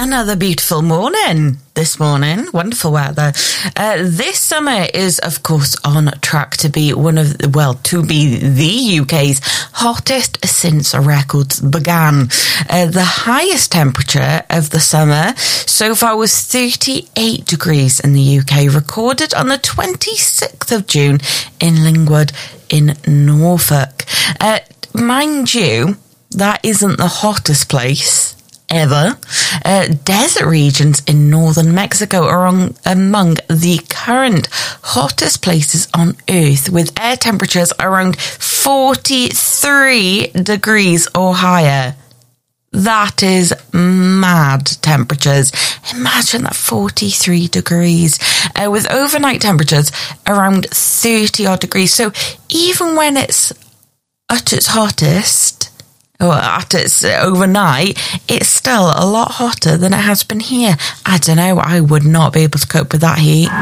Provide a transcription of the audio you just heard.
Another beautiful morning this morning. Wonderful weather. This summer is, of course, on track to be to be the UK's hottest since records began. The highest temperature of the summer so far was 38 degrees in the UK, recorded on the 26th of June in Lingwood in Norfolk. Mind you, that isn't the hottest place ever. Desert regions in northern Mexico are among the current hottest places on Earth, with air temperatures around 43 degrees or higher. That is mad temperatures. Imagine that, 43 degrees, with overnight temperatures around 30 odd degrees. So even when it's at its hottest, or at its overnight, it's still a lot hotter than it has been here. I don't know, I would not be able to cope with that heat.